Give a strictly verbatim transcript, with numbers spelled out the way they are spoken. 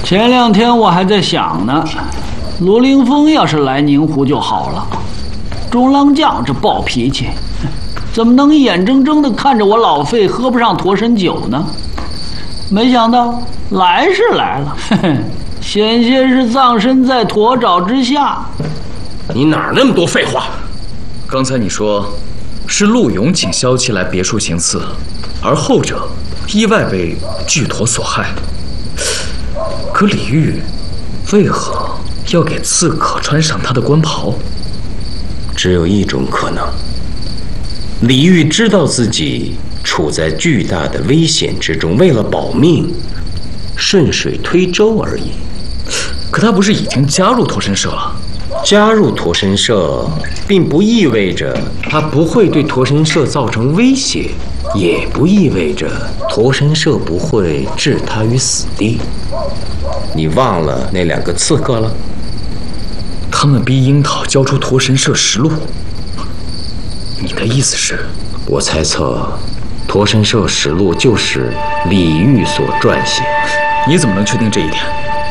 前两天我还在想呢，罗凌风要是来宁湖就好了。中郎将这暴脾气，怎么能眼睁睁地看着我老费喝不上驼神酒呢？没想到来是来了，呵呵，险些是葬身在驼爪之下。 你哪儿那么多废话？刚才你说是陆勇请萧七来别墅行刺，而后者意外被巨驼所害。可李煜为何要给刺客穿上他的官袍？ 只有一种可能，李煜知道自己处在巨大的危险之中，为了保命，顺水推舟而已。 可他不是已经加入驼神社了？ 加入驼神社，并不意味着他不会对驼神社造成威胁，也不意味着驼神社不会置他于死地。你忘了那两个刺客了？ 他们逼樱桃交出驼神社实录。你的意思是？ 我猜测，驼神社实录就是李煜所撰写。 你怎么能确定这一点？